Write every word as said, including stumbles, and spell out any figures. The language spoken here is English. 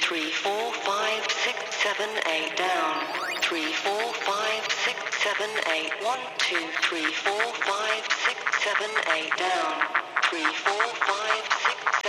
three, four, five, six, seven, eight, down. Three, four, five, six, seven, eight. One, two, three, four, five, six, seven, eight, down. Three, four, five, six, seven.